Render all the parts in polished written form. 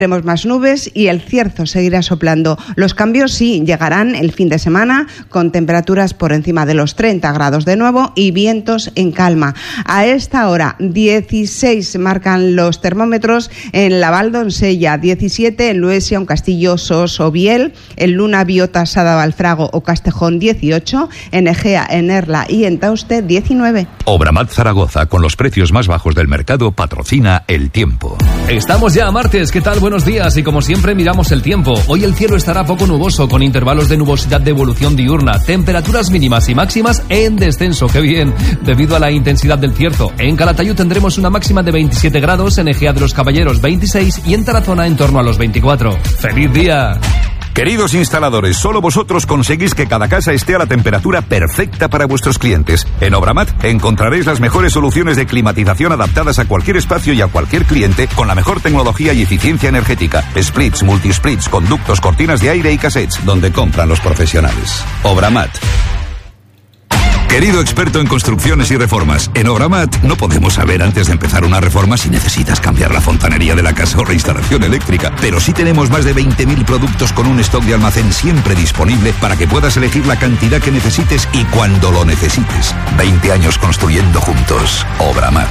Tenemos más nubes y el cierzo seguirá soplando. Los cambios sí llegarán el fin de semana con temperaturas por encima de los 30 grados de nuevo y vientos en calma. A esta hora 16 marcan los termómetros en la Val d'Onsella, 17 en Luesia, Un Castillo, Sos o Biel, en Luna, Biota, Sada, Valfrago o Castejón 18, en Egea, en Erla y en Tauste 19. Obramat Zaragoza, con los precios más bajos del mercado, patrocina El Tiempo. Estamos ya a martes, ¿qué tal? Buenos días y como siempre miramos el tiempo. Hoy el cielo estará poco nuboso con intervalos de nubosidad de evolución diurna, temperaturas mínimas y máximas en descenso, qué bien, debido a la intensidad del cierzo. En Calatayud tendremos una máxima de 27 grados, en Egea de los Caballeros 26 y en Tarazona en torno a los 24. ¡Feliz día! Queridos instaladores, solo vosotros conseguís que cada casa esté a la temperatura perfecta para vuestros clientes. En Obramat encontraréis las mejores soluciones de climatización adaptadas a cualquier espacio y a cualquier cliente con la mejor tecnología y eficiencia energética. Splits, multisplits, conductos, cortinas de aire y cassettes, donde compran los profesionales. Obramat. Querido experto en construcciones y reformas, en Obramat no podemos saber antes de empezar una reforma si necesitas cambiar la fontanería de la casa o la instalación eléctrica, pero sí tenemos más de 20.000 productos con un stock de almacén siempre disponible para que puedas elegir la cantidad que necesites y cuando lo necesites. 20 años construyendo juntos. Obramat.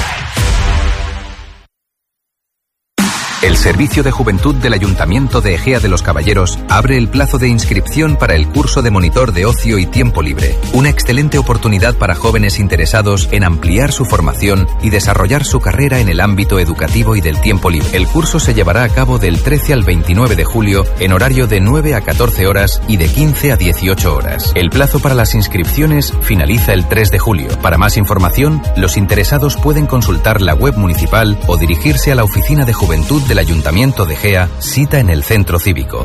El Servicio de Juventud del Ayuntamiento de Egea de los Caballeros abre el plazo de inscripción para el curso de monitor de ocio y tiempo libre. Una excelente oportunidad para jóvenes interesados en ampliar su formación y desarrollar su carrera en el ámbito educativo y del tiempo libre. El curso se llevará a cabo del 13 al 29 de julio en horario de 9 a 14 horas y de 15 a 18 horas. El plazo para las inscripciones finaliza el 3 de julio. Para más información, los interesados pueden consultar la web municipal o dirigirse a la Oficina de Juventud del Ayuntamiento de Egea, cita en el Centro Cívico.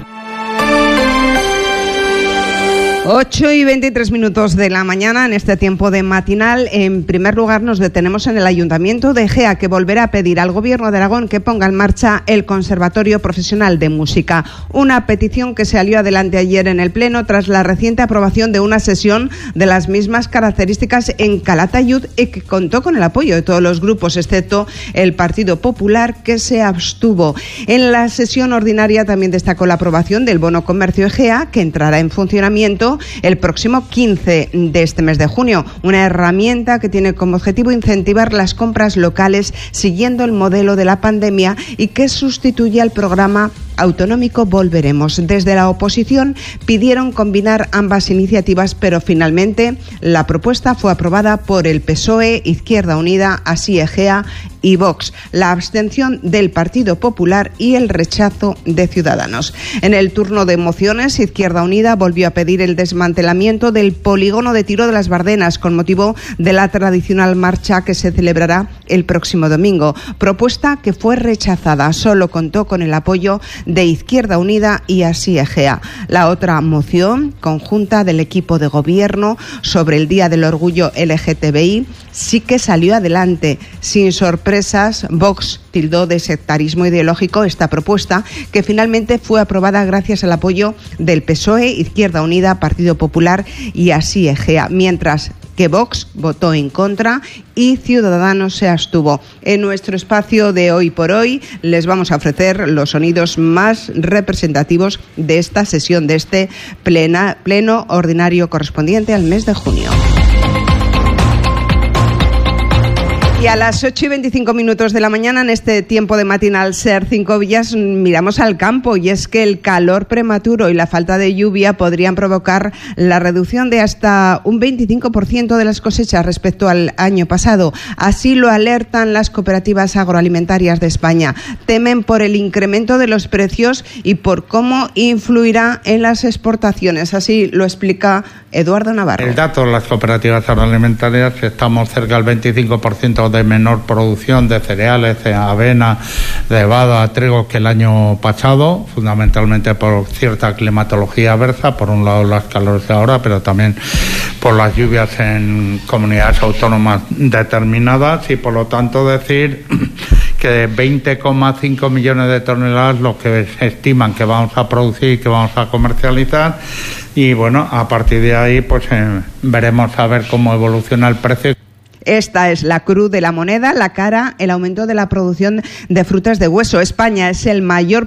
8:23 de la mañana en este tiempo de matinal. En primer lugar nos detenemos en el Ayuntamiento de Egea, que volverá a pedir al Gobierno de Aragón que ponga en marcha el Conservatorio Profesional de Música. Una petición que salió adelante ayer en el Pleno tras la reciente aprobación de una sesión de las mismas características en Calatayud y que contó con el apoyo de todos los grupos, excepto el Partido Popular, que se abstuvo. En la sesión ordinaria también destacó la aprobación del Bono Comercio Egea, que entrará en funcionamiento el próximo 15 de este mes de junio, una herramienta que tiene como objetivo incentivar las compras locales siguiendo el modelo de la pandemia y que sustituye al programa autonómico Volveremos. Desde la oposición pidieron combinar ambas iniciativas, pero finalmente la propuesta fue aprobada por el PSOE, Izquierda Unida, Así Egea y Vox, la abstención del Partido Popular y el rechazo de Ciudadanos. En el turno de mociones, Izquierda Unida volvió a pedir el desmantelamiento del polígono de tiro de las Bardenas con motivo de la tradicional marcha que se celebrará el próximo domingo, propuesta que fue rechazada. Solo contó con el apoyo de Izquierda Unida y Así Egea. La otra moción conjunta del equipo de gobierno sobre el Día del Orgullo LGTBI sí que salió adelante. Sin sorpresas, Vox tildó de sectarismo ideológico esta propuesta, que finalmente fue aprobada gracias al apoyo del PSOE, Izquierda Unida, Partido Popular y Así Egea, mientras que Vox votó en contra y Ciudadanos se abstuvo. En nuestro espacio de Hoy por Hoy les vamos a ofrecer los sonidos más representativos de esta sesión, de este pleno ordinario correspondiente al mes de junio. Y a las 8:25 de la mañana, en este tiempo de matinal Ser 5 Villas, miramos al campo, y es que el calor prematuro y la falta de lluvia podrían provocar la reducción de hasta un 25% de las cosechas respecto al año pasado. Así lo alertan las cooperativas agroalimentarias de España. Temen por el incremento de los precios y por cómo influirá en las exportaciones. Así lo explica Eduardo Navarro. El dato de las cooperativas agroalimentarias, estamos cerca del 25% de menor producción de cereales, de avena, de cebada, trigo que el año pasado, fundamentalmente por cierta climatología adversa, por un lado las calores de ahora, pero también por las lluvias en comunidades autónomas determinadas, y por lo tanto decir que de 20,5 millones de toneladas lo que se estiman que vamos a producir y que vamos a comercializar, y bueno, a partir de ahí pues veremos a ver cómo evoluciona el precio. Esta es la cruz de la moneda, la cara, el aumento de la producción de frutas de hueso. España es el mayor